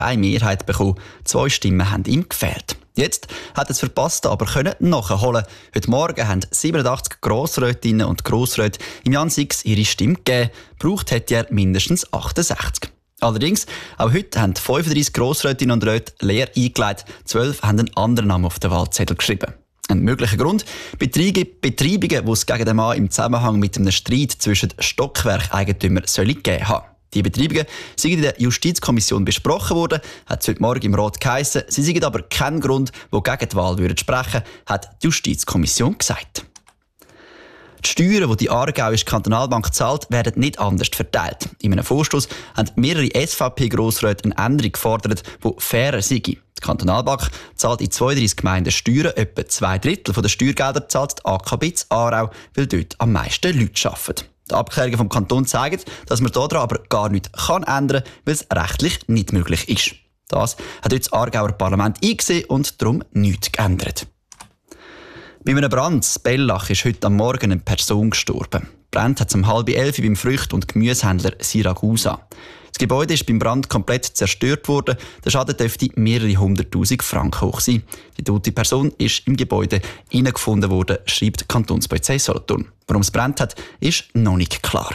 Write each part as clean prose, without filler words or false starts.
eine Mehrheit bekommen. 2 Stimmen haben ihm gefehlt. Jetzt hat es verpasst, aber können nachholen. Heute Morgen haben 87 Grossrätinnen und Grossräte im Jan Six ihre Stimme gegeben. Braucht hätte er mindestens 68. Allerdings, auch heute haben 35 Grossrätinnen und Räte leer eingelegt. 12 haben einen anderen Namen auf den Wahlzettel geschrieben. Ein möglicher Grund: Betreibungen, die es gegen den Mann im Zusammenhang mit einem Streit zwischen Stockwerkeigentümern gegeben haben. Die Betreibungen sind in der Justizkommission besprochen worden, hat es heute Morgen im Rat geheissen. Sie seien aber kein Grund, der gegen die Wahl sprechen würde, hat die Justizkommission gesagt. Die Steuern, die die Aargauische Kantonalbank zahlt, werden nicht anders verteilt. In einem Vorstoss haben mehrere SVP-Grossräte eine Änderung gefordert, die fairer sei. Die Kantonalbank zahlt in 32 Gemeinden Steuern, etwa 2/3 der Steuergelder zahlt die AKB in Aarau, weil dort am meisten Leute arbeiten. Die Abklärungen vom Kanton zeigen, dass man daran aber gar nichts ändern kann, weil es rechtlich nicht möglich ist. Das hat jetzt das Aargauer Parlament eingesehen und darum nichts geändert. Bei einem Brand in Bellach ist heute am Morgen eine Person gestorben. Brand hat es um 10:30 beim Frücht- und Gemüsehändler Siragusa. Das Gebäude ist beim Brand komplett zerstört worden. Der Schaden dürfte mehrere 100'000 Franken hoch sein. Die tote Person ist im Gebäude gefunden worden, schreibt die Kantonspolizei Solothurn. Warum es brennt hat, ist noch nicht klar.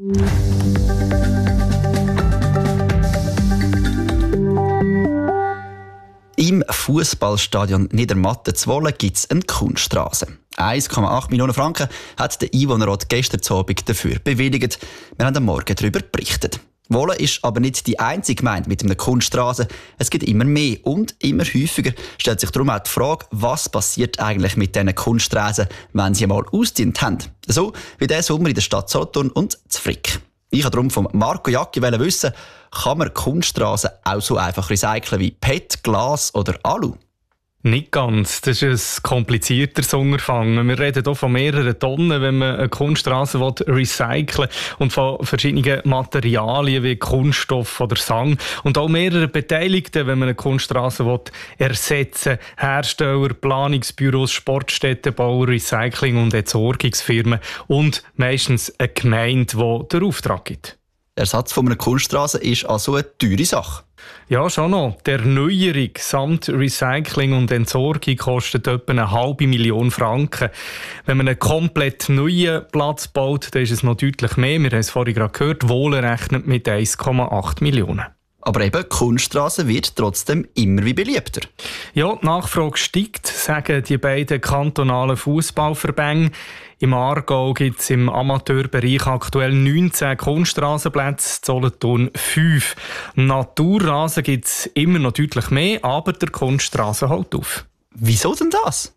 Im Fußballstadion Niedermatten Zwolle gibt es eine Kunststraße. 1,8 Millionen Franken hat der Einwohnerrat gestern Abend dafür bewilligt. Wir haben am Morgen darüber berichtet. Wolle ist aber nicht die einzige Gemeinde mit einer Kunststraße. Es gibt immer mehr und immer häufiger stellt sich darum auch die Frage, was passiert eigentlich mit diesen Kunststraßen, wenn sie einmal ausgedient haben. So wie diesen Sommer in der Stadt Solothurn und zu Frick. Ich wollte darum von Marco Jacki wissen, kann man Kunststraßen auch so einfach recyceln wie PET, Glas oder Alu? Nicht ganz. Das ist ein komplizierteres Unterfangen. Wir reden hier von mehreren Tonnen, wenn man eine Kunststraße recyceln will, und von verschiedenen Materialien wie Kunststoff oder Sang. Und auch mehrere Beteiligten, wenn man eine Kunststraße ersetzen will. Hersteller, Planungsbüros, Sportstättenbauer, Recycling- und Entsorgungsfirmen und meistens eine Gemeinde, die den Auftrag gibt. Der Ersatz von einer Kunststraße ist also eine teure Sache. Ja, schon noch. Die Erneuerung samt Recycling und Entsorgung kostet etwa 500'000 Franken. Wenn man einen komplett neuen Platz baut, dann ist es noch deutlich mehr. Wir haben es vorhin gerade gehört, Wohle rechnet mit 1,8 Millionen. Aber eben, die Kunststraße wird trotzdem immer wie beliebter. Ja, die Nachfrage steigt, sagen die beiden kantonalen Fußballverbände. Im Aargau gibt es im Amateurbereich aktuell 19 Kunststraßenplätze, Solothurn 5. Naturrasen gibt es immer noch deutlich mehr, aber der Kunststraße hält auf. Wieso denn das?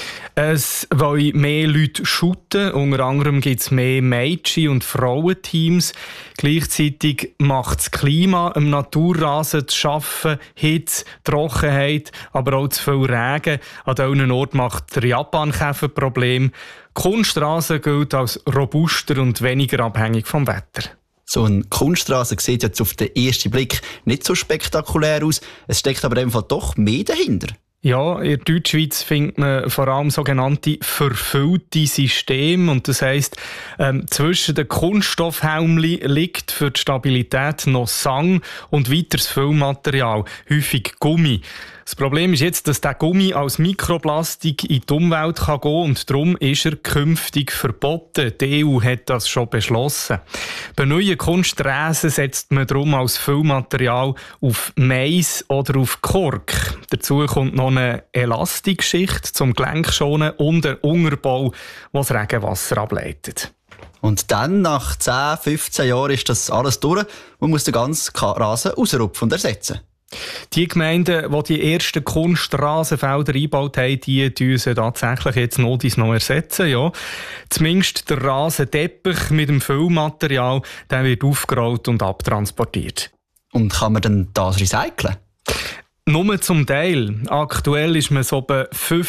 Es wollen mehr Leute shooten. Unter anderem gibt es mehr Mädchen- und Frauenteams. Gleichzeitig macht das Klima im Naturrasen zu schaffen. Hitze, Trockenheit, aber auch zu viel Regen. An diesen Orten macht der Japankäfer Probleme. Kunststraße gilt als robuster und weniger abhängig vom Wetter. So eine Kunststraße sieht jetzt auf den ersten Blick nicht so spektakulär aus. Es steckt aber einfach doch mehr dahinter. Ja, in der Deutschschweiz findet man vor allem sogenannte verfüllte Systeme. Und das heisst, zwischen den Kunststoffhelmli liegt für die Stabilität noch Sang und weiteres Füllmaterial, häufig Gummi. Das Problem ist jetzt, dass der Gummi als Mikroplastik in die Umwelt gehen kann und darum ist er künftig verboten. Die EU hat das schon beschlossen. Bei neuen Kunststraßen setzt man darum als Füllmaterial auf Mais oder auf Kork. Dazu kommt noch eine Elastikschicht zum Gelenkschonen und ein Unterbau, der das Regenwasser ableitet. Und dann, nach 10, 15 Jahren, ist das alles durch. Man muss den ganzen Rasen rausrupfen und ersetzen. Die Gemeinden, die die ersten Kunstrasenfelder eingebaut haben, die sie tatsächlich jetzt noch ersetzen. Ja. Zumindest der Rasenteppich mit dem Füllmaterial, der wird aufgerollt und abtransportiert. Und kann man denn das recyceln? Nur zum Teil. Aktuell ist man so bei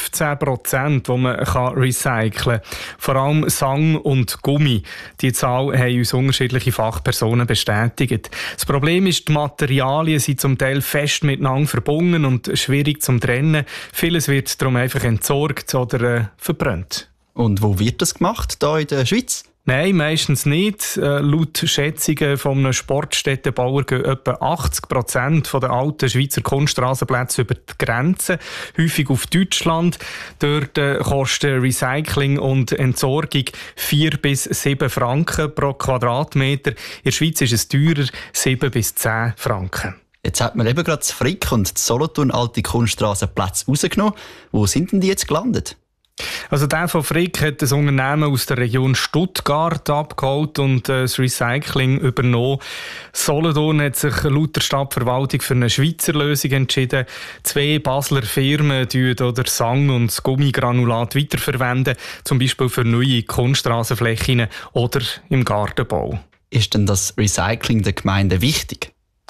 15%, die man recyceln kann. Vor allem Sang und Gummi. Die Zahl haben uns unterschiedliche Fachpersonen bestätigt. Das Problem ist, die Materialien sind zum Teil fest miteinander verbunden und schwierig zum Trennen. Vieles wird darum einfach entsorgt oder verbrannt. Und wo wird das gemacht, hier in der Schweiz? Nein, meistens nicht. Laut Schätzungen von einem Sportstättenbauer gehen etwa 80% der alten Schweizer Kunststraßenplätze über die Grenze, häufig auf Deutschland. Dort kosten Recycling und Entsorgung 4 bis 7 Franken pro Quadratmeter. In der Schweiz ist es teurer, 7 bis 10 Franken. Jetzt hat man eben gerade das Frick und die Solothurn alte Kunststraßenplätze rausgenommen. Wo sind denn die jetzt gelandet? Also der von Frick hat das Unternehmen aus der Region Stuttgart abgeholt und das Recycling übernommen. Solothurn hat sich laut der Stadtverwaltung für eine Schweizer Lösung entschieden. 2 Basler Firmen oder Sang- und Gummigranulat weiterverwenden, zum Beispiel für neue Kunststraßenflächen oder im Gartenbau. Ist denn das Recycling der Gemeinde wichtig?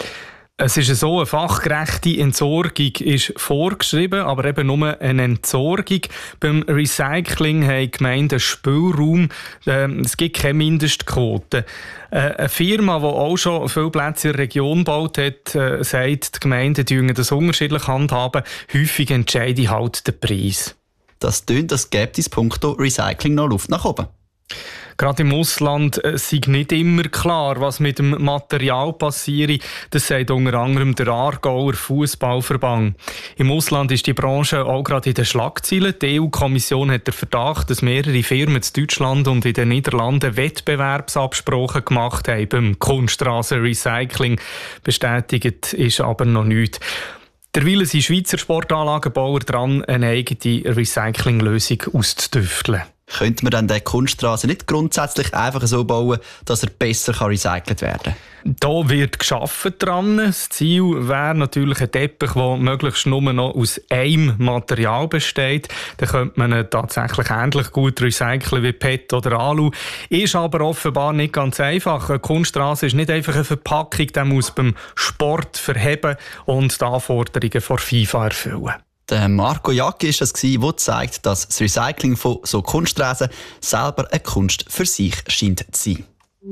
Es ist so, eine fachgerechte Entsorgung ist vorgeschrieben, aber eben nur eine Entsorgung. Beim Recycling haben Gemeinden Spielraum. Es gibt keine Mindestquote. Eine Firma, die auch schon viele Plätze in der Region gebaut hat, sagt, die Gemeinden handhaben das unterschiedlich handhaben. Häufig entscheide halt der Preis. Das tönt, als gäbe es punkto Recycling noch Luft nach oben. Gerade im Ausland sei nicht immer klar, was mit dem Material passiere. Das sagt unter anderem der Aargauer Fußballverband. Im Ausland ist die Branche auch gerade in den Schlagzeilen. Die EU-Kommission hat den Verdacht, dass mehrere Firmen in Deutschland und in den Niederlanden Wettbewerbsabsprachen gemacht haben beim Kunststraßenrecycling. Bestätigt ist aber noch nichts. Derweil sind Schweizer Sportanlagenbauer dran, eine eigene Recyclinglösung auszutüfteln. Könnte man dann den Kunststraße nicht grundsätzlich einfach so bauen, dass er besser recycelt werden kann? Da wird gearbeitet dran. Das Ziel wäre natürlich ein Teppich, der möglichst nur noch aus einem Material besteht. Dann könnte man ihn tatsächlich ähnlich gut recyceln wie PET oder Alu. Ist aber offenbar nicht ganz einfach. Eine Kunststraße ist nicht einfach eine Verpackung, die muss beim Sport verheben und die Anforderungen von FIFA erfüllen. Der Marco Jacki war das, der zeigt, dass das Recycling von so Kunststraßen selber eine Kunst für sich scheint zu sein.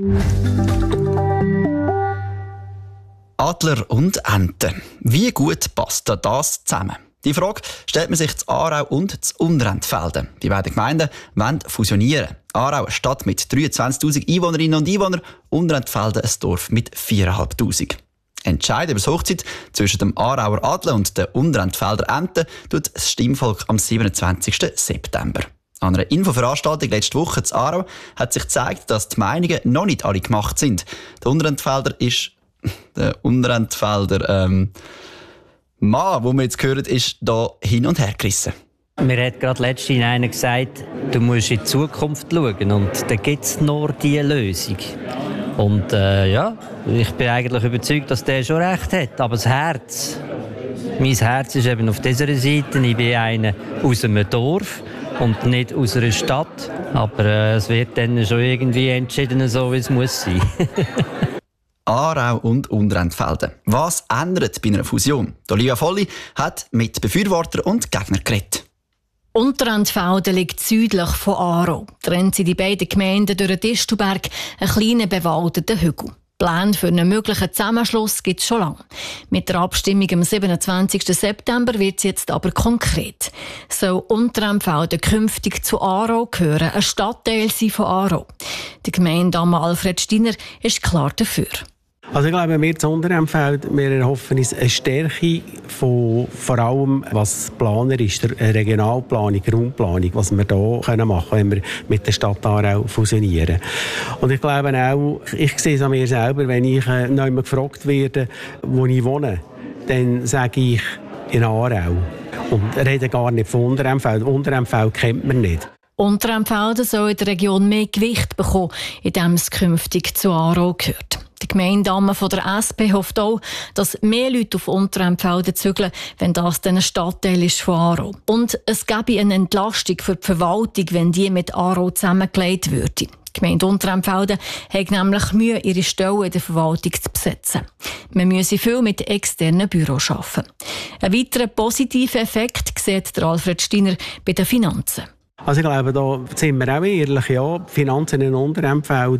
Adler und Ente. Wie gut passt das zusammen? Die Frage stellt man sich zu Aarau und zu Unterentfelden. Die beiden Gemeinden wollen fusionieren. Aarau, eine Stadt mit 23'000 Einwohnerinnen und Einwohnern, Unterentfelden ein Dorf mit 4'500. Entscheiden über das Hochzeit zwischen dem Aarauer Adler und der Unterentfelder Ente tut das Stimmvolk am 27. September. An einer Infoveranstaltung letzte Woche in Aarau hat sich gezeigt, dass die Meinungen noch nicht alle gemacht sind. Der Unterentfelder Mann, den wir jetzt hören, ist da hin und her gerissen. Mir hat gerade letztens einer gesagt, du musst in die Zukunft schauen und da gibt es nur diese Lösung. Und ich bin eigentlich überzeugt, dass der schon recht hat. Aber mein Herz ist eben auf dieser Seite. Ich bin einer aus einem Dorf und nicht aus einer Stadt. Aber es wird dann schon irgendwie entschieden, so wie es muss sein. Aarau und Unterentfelden. Was ändert bei einer Fusion? Olivia Volli hat mit Befürwortern und Gegnern geredet. Unterentfelden liegt südlich von Aarau. Trennt sie die beiden Gemeinden durch den Distelberg, einen kleinen bewaldeten Hügel. Pläne für einen möglichen Zusammenschluss gibt es schon lange. Mit der Abstimmung am 27. September wird es jetzt aber konkret. Soll Unterentfelden künftig zu Aarau gehören, ein Stadtteil sein von Aarau? Der Gemeindeamtmann Alfred Steiner ist klar dafür. Also ich glaube, wir zu Unterentfelden, wir erhoffen uns eine Stärke von vor allem, was Planer ist, der Regionalplanung, Raumplanung, was wir hier machen können, wenn wir mit der Stadt Aarau fusionieren. Und ich glaube auch, ich sehe es an mir selber, wenn ich noch einmal gefragt werde, wo ich wohne, dann sage ich in Aarau. Und rede gar nicht von Unterentfelden. Unterentfelden kennt man nicht. Unterentfelden soll in der Region mehr Gewicht bekommen, indem es künftig zu Aarau gehört. Die Gemeindeamtmann von der SP hofft auch, dass mehr Leute auf Unterentfelden zügeln, wenn das dann ein Stadtteil ist von Aarau. Und es gäbe eine Entlastung für die Verwaltung, wenn die mit Aarau zusammengelegt würde. Die Gemeinde Unterentfelden hat nämlich Mühe, ihre Stellen in der Verwaltung zu besetzen. Man müsse viel mit externen Büros arbeiten. Ein weiterer positiver Effekt sieht der Alfred Steiner bei den Finanzen. Also ich glaube, da sind wir auch ehrlich, ja, die Finanzen in Unterentfelden,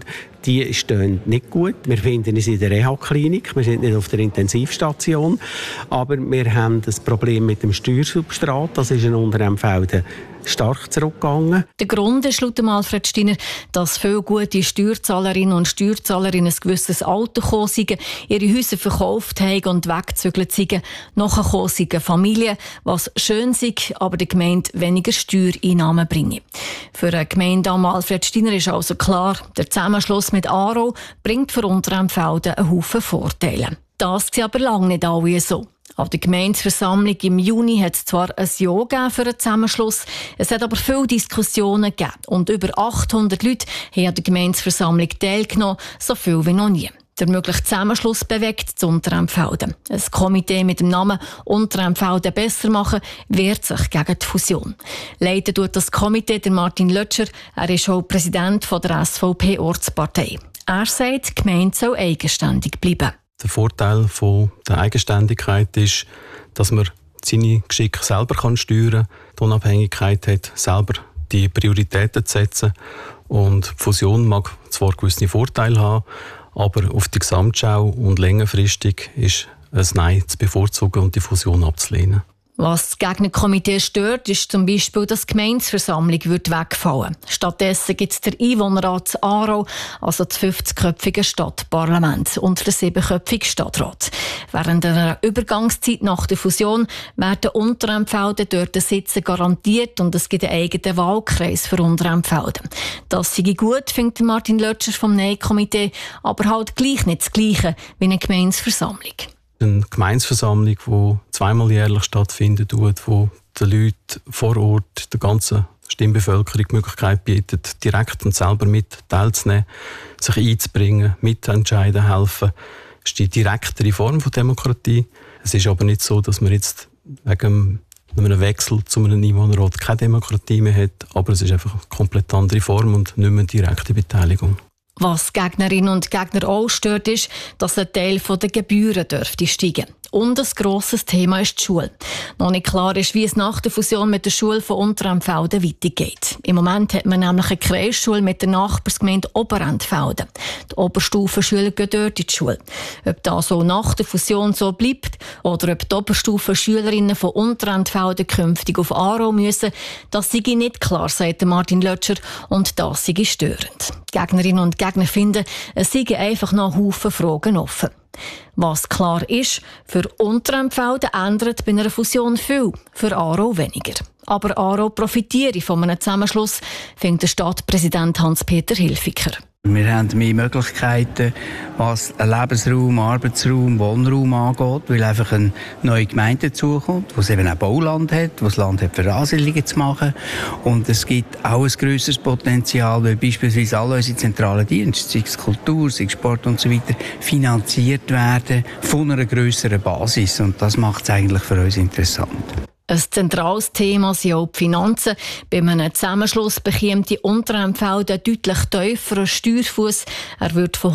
die stehen nicht gut. Wir finden es in der Reha-Klinik, wir sind nicht auf der Intensivstation, aber wir haben das Problem mit dem Steuersubstrat, das ist in Unterempfelden stark zurückgegangen. Der Grund ist laut Alfred Steiner, dass viele gute Steuerzahlerinnen und Steuerzahler in ein gewisses Alter gekommen sind, ihre Häuser verkauft haben und weggezügelt sind. Nachher gekommen sind Familien, was schön ist, aber der Gemeinde weniger Steuereinnahmen bringen. Für eine Gemeinde Alfred Steiner ist also klar, der Zusammenschluss mit Aarau bringt für Unterempfelden einen Haufen Vorteile. Das sind aber lange nicht alle so. Auf der Gemeindeversammlung im Juni hat es zwar ein Ja für einen Zusammenschluss, es hat aber viele Diskussionen gegeben und über 800 Leute haben an der Gemeindeversammlung teilgenommen, so viel wie noch nie. Der mögliche Zusammenschluss bewegt zu Unterempfelden. Ein Komitee mit dem Namen Unterempfelden besser machen wehrt sich gegen die Fusion. Leitet tut das Komitee der Martin Lötscher, er ist auch Präsident der SVP-Ortspartei. Er sagt, die Gemeinde soll eigenständig bleiben. Der Vorteil von der Eigenständigkeit ist, dass man seine Geschicke selber steuern kann, die Unabhängigkeit hat, selber die Prioritäten zu setzen. Und die Fusion mag zwar gewisse Vorteile haben, aber auf die Gesamtschau und längerfristig ist ein Nein zu bevorzugen und die Fusion abzulehnen. Was das Gegnerkomitee stört, ist zum Beispiel, dass die Gemeindeversammlung wegfallen würde. Stattdessen gibt es den Einwohnerrat Aarau, also das 50-köpfige Stadtparlament und den 7-köpfigen Stadtrat. Während einer Übergangszeit nach der Fusion werden Unterempfelden dort Sitze garantiert und es gibt einen eigenen Wahlkreis für Unterempfelden. Das sei gut, findet Martin Lötscher vom Nein-Komitee, aber halt gleich nicht das Gleiche wie eine Gemeindeversammlung. Eine Gemeindeversammlung, die zweimal jährlich stattfindet, wo den Leuten vor Ort, der ganzen Stimmbevölkerung die Möglichkeit bietet, direkt und selber mit teilzunehmen, sich einzubringen, mitzuentscheiden, helfen, ist die direktere Form von Demokratie. Es ist aber nicht so, dass man jetzt wegen einem Wechsel zu einem Einwohnerrat keine Demokratie mehr hat, aber es ist einfach eine komplett andere Form und nicht mehr direkte Beteiligung. Was Gegnerinnen und Gegner auch stört, ist, dass ein Teil der Gebühren dürfte steigen. Und ein grosses Thema ist die Schule. Noch nicht klar ist, wie es nach der Fusion mit der Schule von Unterempfelden weitergeht. Im Moment hat man nämlich eine Kreisschule mit der Nachbarsgemeinde Oberentfelden. Die Oberstufenschüler gehen dort in die Schule. Ob das so nach der Fusion so bleibt oder ob die Oberstufenschülerinnen von Unterentfelden künftig auf Aarau müssen, das sei nicht klar, sagt Martin Lötscher, und das sei störend. Die Gegnerinnen und Gegner finden, es seien einfach noch Haufen Fragen offen. Was klar ist, für Unterempfelden ändert bei einer Fusion viel, für Aarau weniger. Aber Aarau profitiere von einem Zusammenschluss, findet der Stadtpräsident Hans-Peter Hilfiger. Wir haben mehr Möglichkeiten, was Lebensraum, Arbeitsraum, Wohnraum angeht, weil einfach eine neue Gemeinde dazukommt, wo es eben auch Bauland hat, wo es Land hat für Ansiedlungen zu machen. Und es gibt auch ein grösseres Potenzial, weil beispielsweise alle unsere zentralen Dienste, sei es Kultur, sei es Sport und so weiter, finanziert werden von einer grösseren Basis. Und das macht es eigentlich für uns interessant. Ein zentrales Thema sind auch die Finanzen. Bei einem Zusammenschluss bekäme die Unterempfelden deutlich tieferen Steuerfuss. Er würde von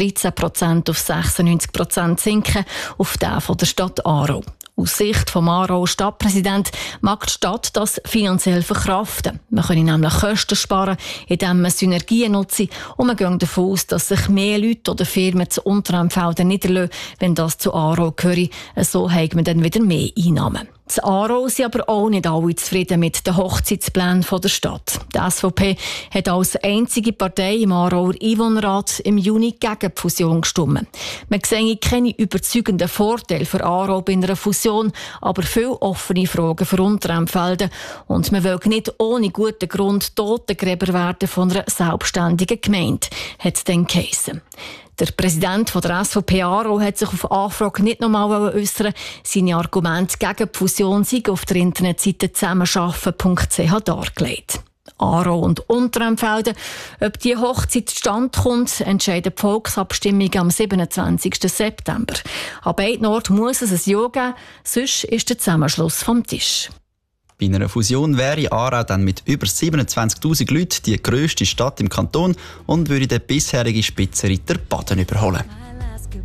113% auf 96% sinken, auf den von der Stadt Aarau. Aus Sicht des Aarauer Stadtpräsidenten mag die Stadt das finanziell verkraften. Man könne nämlich Kosten sparen, indem man Synergien nutze, und man geht davon aus, dass sich mehr Leute oder Firmen zu Unterempfelden niederlassen, wenn das zu Aarau gehöre. So hat man dann wieder mehr Einnahmen. In Aarau sind aber auch nicht alle zufrieden mit den Hochzeitsplänen der Stadt. Die SVP hat als einzige Partei im Aarauer Einwohnerrat im Juni gegen die Fusion gestimmt. Man sehe keine überzeugenden Vorteile für Aarau bei einer Fusion, aber viele offene Fragen für Unterempfelden. Und man will nicht ohne guten Grund Totengräber werden von einer selbstständigen Gemeinde, hat es dann geheissen. Der Präsident der SVP Aarau hat sich auf Anfrage nicht nochmal äußern. Seine Argumente gegen die Fusion sind auf der Internetseite zusammenschaffen.ch dargelegt. Aarau und Unterempfelden. Ob die Hochzeit zustande kommt, entscheidet die Volksabstimmung am 27. September. An beiden Orten muss es ein Ja geben, sonst ist der Zusammenschluss vom Tisch. Bei einer Fusion wäre Aarau dann mit über 27'000 Leuten die grösste Stadt im Kanton und würde den bisherigen Spitzenreiter Baden überholen.